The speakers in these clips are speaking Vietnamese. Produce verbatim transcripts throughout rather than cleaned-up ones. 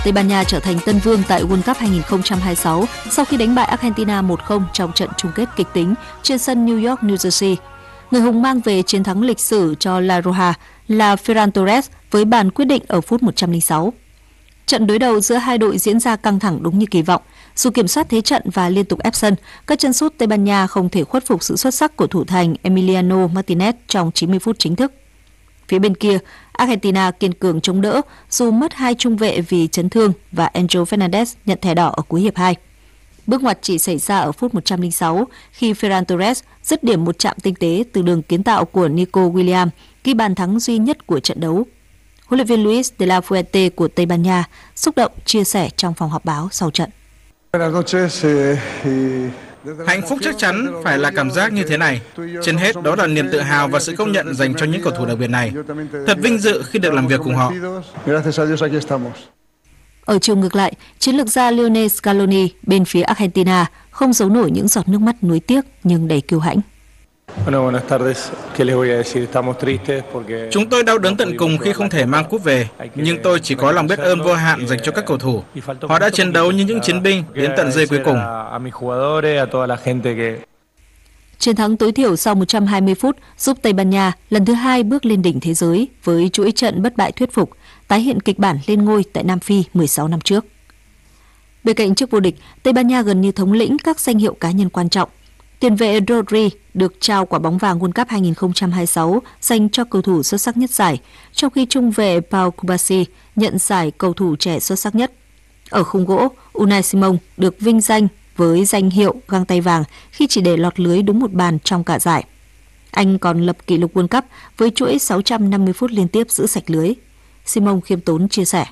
Tây Ban Nha trở thành tân vương tại World Cup hai không hai sáu sau khi đánh bại Argentina một không trong trận chung kết kịch tính trên sân New York, New Jersey. Người hùng mang về chiến thắng lịch sử cho La Roja là Ferran Torres với bàn quyết định ở phút một trăm lẻ sáu. Trận đối đầu giữa hai đội diễn ra căng thẳng đúng như kỳ vọng. Dù kiểm soát thế trận và liên tục ép sân, các chân sút Tây Ban Nha không thể khuất phục sự xuất sắc của thủ thành Emiliano Martinez trong chín mươi phút chính thức. Phía bên kia, Argentina kiên cường chống đỡ dù mất hai trung vệ vì chấn thương và Enzo Fernandez nhận thẻ đỏ ở cuối hiệp hai. Bước ngoặt chỉ xảy ra ở phút một trăm lẻ sáu khi Ferran Torres dứt điểm một chạm tinh tế từ đường kiến tạo của Nico Williams, ghi bàn thắng duy nhất của trận đấu. Huấn luyện viên Luis de la Fuente của Tây Ban Nha xúc động chia sẻ trong phòng họp báo sau trận. Hạnh phúc chắc chắn phải là cảm giác như thế này. Trên hết đó là niềm tự hào và sự công nhận dành cho những cầu thủ đặc biệt này. Thật vinh dự khi được làm việc cùng họ. Ở chiều ngược lại, chiến lược gia Lionel Scaloni bên phía Argentina không giấu nổi những giọt nước mắt nuối tiếc nhưng đầy kiêu hãnh. Chúng tôi đau đớn tận cùng khi không thể mang cúp về, nhưng tôi chỉ có lòng biết ơn vô hạn dành cho các cầu thủ. Họ đã chiến đấu như những chiến binh đến tận giây cuối cùng. Chiến thắng tối thiểu sau một trăm hai mươi phút giúp Tây Ban Nha lần thứ hai bước lên đỉnh thế giới với chuỗi trận bất bại thuyết phục, tái hiện kịch bản lên ngôi tại Nam Phi mười sáu năm trước. Bên cạnh chức vô địch, Tây Ban Nha gần như thống lĩnh các danh hiệu cá nhân quan trọng. Tiền vệ Rodri được trao quả bóng vàng World Cup hai không hai sáu dành cho cầu thủ xuất sắc nhất giải, trong khi trung vệ Pau Cubarsí nhận giải cầu thủ trẻ xuất sắc nhất. Ở khung gỗ, Unai Simon được vinh danh với danh hiệu găng tay vàng khi chỉ để lọt lưới đúng một bàn trong cả giải. Anh còn lập kỷ lục World Cup với chuỗi sáu trăm năm mươi phút liên tiếp giữ sạch lưới. Simon khiêm tốn chia sẻ.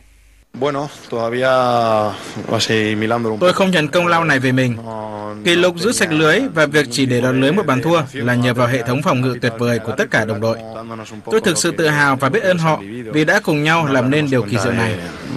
Tôi không nhận công lao này về mình. Kỷ lục giữ sạch lưới và việc chỉ để lọt lưới một bàn thua là nhờ vào hệ thống phòng ngự tuyệt vời của tất cả đồng đội. Tôi thực sự tự hào và biết ơn họ vì đã cùng nhau làm nên điều kỳ diệu này.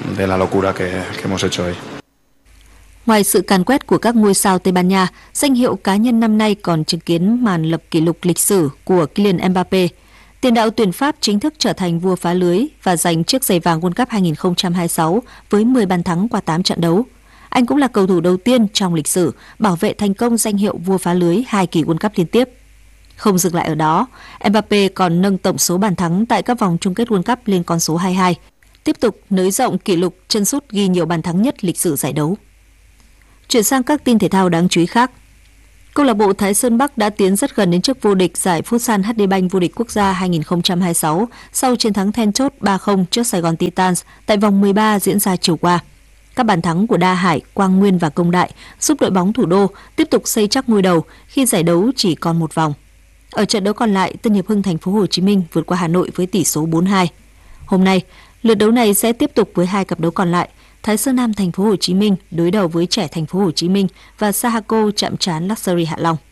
Ngoài sự càn quét của các ngôi sao Tây Ban Nha, danh hiệu cá nhân năm nay còn chứng kiến màn lập kỷ lục lịch sử của Kylian Mbappé. Tiền đạo tuyển Pháp chính thức trở thành vua phá lưới và giành chiếc giày vàng World Cup hai không hai sáu với mười bàn thắng qua tám trận đấu. Anh cũng là cầu thủ đầu tiên trong lịch sử bảo vệ thành công danh hiệu vua phá lưới hai kỳ World Cup liên tiếp. Không dừng lại ở đó, Mbappé còn nâng tổng số bàn thắng tại các vòng chung kết World Cup lên con số hai mươi hai, tiếp tục nới rộng kỷ lục chân sút ghi nhiều bàn thắng nhất lịch sử giải đấu. Chuyển sang các tin thể thao đáng chú ý khác. Câu lạc bộ Thái Sơn Bắc đã tiến rất gần đến chức vô địch giải Futsal hát đê Bank vô địch quốc gia hai không hai sáu sau chiến thắng then chốt ba không trước Sài Gòn Titans tại vòng mười ba diễn ra chiều qua. Các bàn thắng của Đa Hải, Quang Nguyên và Công Đại giúp đội bóng thủ đô tiếp tục xây chắc ngôi đầu khi giải đấu chỉ còn một vòng. Ở trận đấu còn lại, Tân Hiệp Hưng Thành phố Hồ Chí Minh vượt qua Hà Nội với tỷ số bốn hai. Hôm nay, lượt đấu này sẽ tiếp tục với hai cặp đấu còn lại. Thái Sơn Nam Thành phố Hồ Chí Minh đối đầu với Trẻ Thành phố Hồ Chí Minh và Sahaco chạm trán Luxury Hạ Long.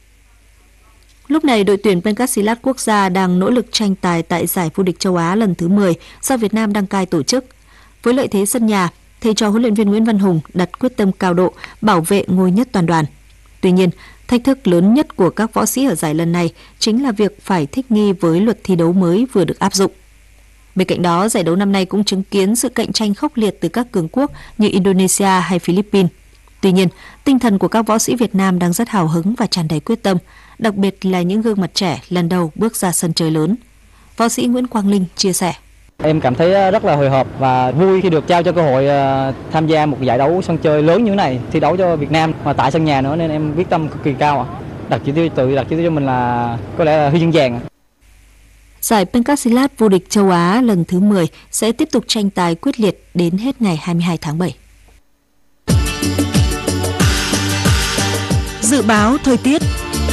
Lúc này, đội tuyển Pencasilat quốc gia đang nỗ lực tranh tài tại giải vô địch châu Á lần thứ mười do Việt Nam đăng cai tổ chức. Với lợi thế sân nhà, thầy trò huấn luyện viên Nguyễn Văn Hùng đặt quyết tâm cao độ bảo vệ ngôi nhất toàn đoàn. Tuy nhiên, thách thức lớn nhất của các võ sĩ ở giải lần này chính là việc phải thích nghi với luật thi đấu mới vừa được áp dụng. Bên cạnh đó, giải đấu năm nay cũng chứng kiến sự cạnh tranh khốc liệt từ các cường quốc như Indonesia hay Philippines. Tuy nhiên, tinh thần của các võ sĩ Việt Nam đang rất hào hứng và tràn đầy quyết tâm, đặc biệt là những gương mặt trẻ lần đầu bước ra sân chơi lớn. Võ sĩ Nguyễn Quang Linh chia sẻ. Em cảm thấy rất là hồi hộp và vui khi được trao cho cơ hội tham gia một giải đấu sân chơi lớn như thế này, thi đấu cho Việt Nam mà tại sân nhà nữa, nên em quyết tâm cực kỳ cao. Đặt chỉ tiêu tự đặt chỉ tiêu cho mình là có lẽ là huy chương vàng. Giải Pencasilat vô địch châu Á lần thứ mười sẽ tiếp tục tranh tài quyết liệt đến hết ngày hai mươi hai tháng bảy. Dự báo thời tiết.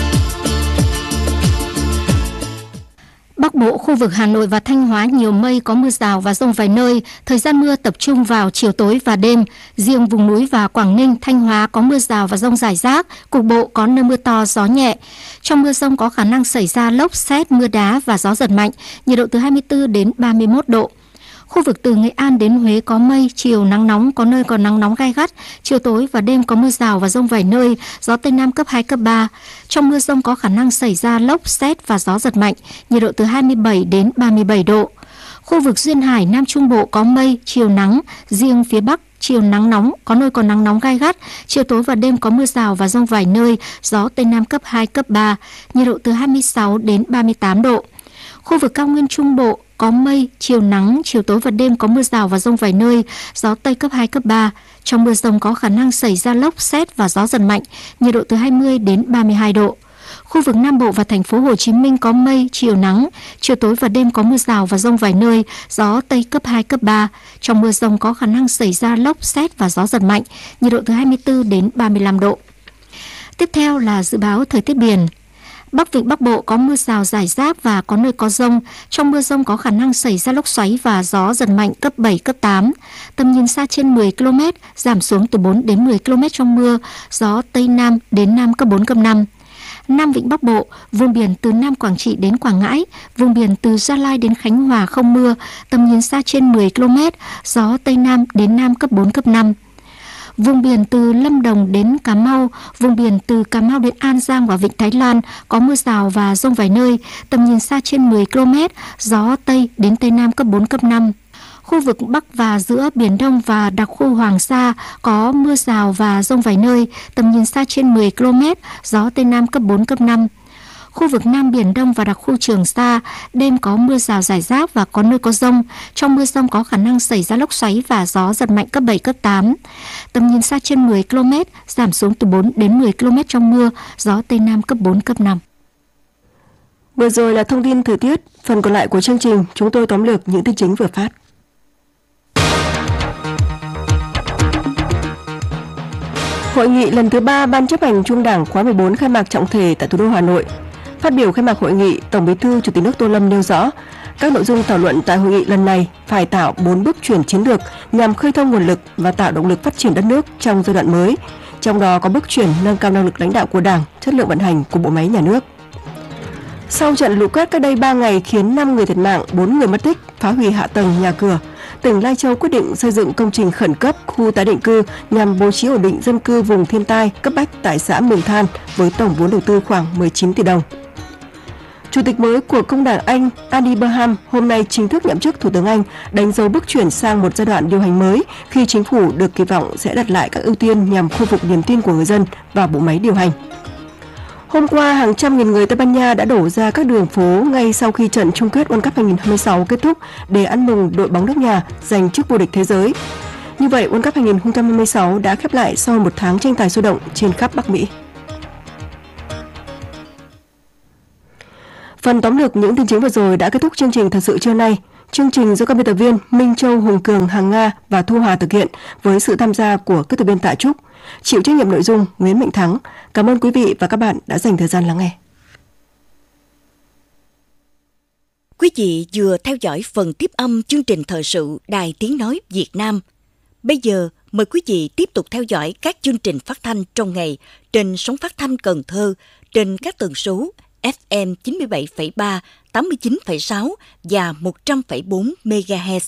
Bắc Bộ, khu vực Hà Nội và Thanh Hóa nhiều mây, có mưa rào và dông vài nơi. Thời gian mưa tập trung vào chiều tối và đêm. Riêng vùng núi và Quảng Ninh, Thanh Hóa có mưa rào và dông rải rác. Cục bộ có nơi mưa to, gió nhẹ. Trong mưa dông có khả năng xảy ra lốc, sét, mưa đá và gió giật mạnh. Nhiệt độ từ hai mươi tư đến ba mươi mốt độ. Khu vực từ Nghệ An đến Huế có mây, chiều nắng nóng, có nơi còn nắng nóng gay gắt. Chiều tối và đêm có mưa rào và dông vài nơi, gió Tây Nam cấp hai, cấp ba. Trong mưa dông có khả năng xảy ra lốc, sét và gió giật mạnh, nhiệt độ từ hai mươi bảy đến ba mươi bảy độ. Khu vực Duyên Hải, Nam Trung Bộ có mây, chiều nắng, riêng phía Bắc chiều nắng nóng, có nơi có nắng nóng gai gắt, chiều tối và đêm có mưa rào và dông vài nơi, gió Tây Nam cấp hai, cấp ba, nhiệt độ từ hai mươi sáu đến ba mươi tám độ. Khu vực cao nguyên Trung Bộ có mây, chiều nắng, chiều tối và đêm có mưa rào và dông vài nơi, gió Tây cấp hai, cấp ba. Trong mưa dông có khả năng xảy ra lốc, sét và gió giật mạnh, nhiệt độ từ hai mươi đến ba mươi hai độ. Khu vực Nam Bộ và thành phố Hồ Chí Minh có mây, chiều nắng, chiều tối và đêm có mưa rào và dông vài nơi, gió Tây cấp hai, cấp ba. Trong mưa dông có khả năng xảy ra lốc, sét và gió giật mạnh, nhiệt độ từ hai mươi tư đến ba mươi lăm độ. Tiếp theo là dự báo thời tiết biển. Bắc Vịnh Bắc Bộ có mưa rào rải rác và có nơi có dông. Trong mưa dông có khả năng xảy ra lốc xoáy và gió giật mạnh cấp bảy, cấp tám. Tầm nhìn xa trên mười ki lô mét, giảm xuống từ bốn đến mười ki lô mét trong mưa, gió Tây Nam đến Nam cấp bốn, cấp năm. Nam Vịnh Bắc Bộ, vùng biển từ Nam Quảng Trị đến Quảng Ngãi, vùng biển từ Gia Lai đến Khánh Hòa không mưa, tầm nhìn xa trên mười ki lô mét, gió Tây Nam đến Nam cấp bốn, cấp năm. Vùng biển từ Lâm Đồng đến Cà Mau, vùng biển từ Cà Mau đến An Giang và Vịnh Thái Lan có mưa rào và dông vài nơi, tầm nhìn xa trên mười ki lô mét, gió Tây đến Tây Nam cấp bốn, cấp năm. Khu vực Bắc và giữa Biển Đông và đặc khu Hoàng Sa có mưa rào và dông vài nơi, tầm nhìn xa trên mười ki lô mét, gió Tây Nam cấp bốn, cấp năm. Khu vực Nam Biển Đông và đặc khu Trường Sa, đêm có mưa rào rải rác và có nơi có dông. Trong mưa dông có khả năng xảy ra lốc xoáy và gió giật mạnh cấp bảy, cấp tám. Tầm nhìn xa trên mười ki lô mét, giảm xuống từ bốn đến mười ki lô mét trong mưa, gió Tây Nam cấp bốn, cấp năm. Vừa rồi là thông tin thời tiết. Phần còn lại của chương trình, chúng tôi tóm lược những tin chính vừa phát. Hội nghị lần thứ ba Ban chấp hành Trung ương Đảng khóa mười bốn khai mạc trọng thể tại thủ đô Hà Nội. Phát biểu khai mạc hội nghị, Tổng Bí thư Chủ tịch nước Tô Lâm nêu rõ, các nội dung thảo luận tại hội nghị lần này phải tạo bốn bước chuyển chiến lược nhằm khơi thông nguồn lực và tạo động lực phát triển đất nước trong giai đoạn mới. Trong đó có bước chuyển nâng cao năng lực lãnh đạo của Đảng, chất lượng vận hành của bộ máy nhà nước. Sau trận lũ quét cách đây ba ngày khiến năm người thiệt mạng, bốn người mất tích, phá hủy hạ tầng nhà cửa, tỉnh Lai Châu quyết định xây dựng công trình khẩn cấp khu tái định cư nhằm bố trí ổn định dân cư vùng thiên tai cấp bách tại xã Mường Than với tổng vốn đầu tư khoảng mười chín tỷ đồng. Chủ tịch mới của Công đảng Anh Andy Burnham hôm nay chính thức nhậm chức Thủ tướng Anh, đánh dấu bước chuyển sang một giai đoạn điều hành mới khi chính phủ được kỳ vọng sẽ đặt lại các ưu tiên nhằm khôi phục niềm tin của người dân vào bộ máy điều hành. Hôm qua, hàng trăm nghìn người Tây Ban Nha đã đổ ra các đường phố ngay sau khi trận chung kết World Cup hai không hai sáu kết thúc để ăn mừng đội bóng nước nhà giành chức vô địch thế giới. Như vậy, World Cup hai không hai sáu đã khép lại sau một tháng tranh tài sôi động trên khắp Bắc Mỹ. Phần tóm lược những tin chính vừa rồi đã kết thúc chương trình Thật sự trưa nay. Chương trình do các biên tập viên Minh Châu, Hùng Cường, Hằng Nga và Thu Hòa thực hiện với sự tham gia của các tập viên Tạ Trúc. Chịu trách nhiệm nội dung Nguyễn Mạnh Thắng. Cảm ơn quý vị và các bạn đã dành thời gian lắng nghe. Quý vị vừa theo dõi phần tiếp âm chương trình thời sự Đài Tiếng Nói Việt Nam. Bây giờ mời quý vị tiếp tục theo dõi các chương trình phát thanh trong ngày trên sóng phát thanh Cần Thơ trên các tần số ép em chín mươi bảy phẩy ba, tám mươi chín phẩy sáu và một trăm phẩy bốn mê ga héc.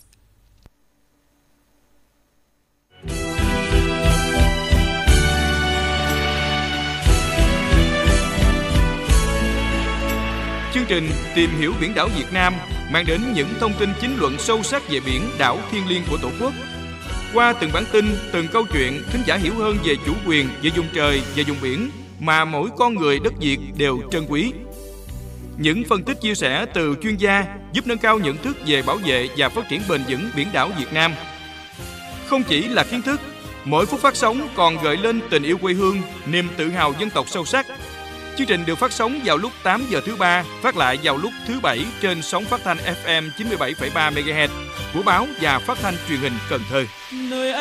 Chương trình Tìm hiểu biển đảo Việt Nam mang đến những thông tin chính luận sâu sắc về biển đảo thiêng liêng của Tổ quốc. Qua từng bản tin, từng câu chuyện, thính giả hiểu hơn về chủ quyền, về vùng trời, về vùng biển mà mỗi con người đất Việt đều trân quý. Những phân tích chia sẻ từ chuyên gia giúp nâng cao nhận thức về bảo vệ và phát triển bền vững biển đảo Việt Nam. Không chỉ là kiến thức, mỗi phút phát sóng còn gợi lên tình yêu quê hương, niềm tự hào dân tộc sâu sắc. Chương trình được phát sóng vào lúc tám giờ thứ ba, phát lại vào lúc thứ bảy trên sóng phát thanh ép em chín mươi bảy phẩy ba mê ga héc của báo và phát thanh truyền hình Cần Thơ.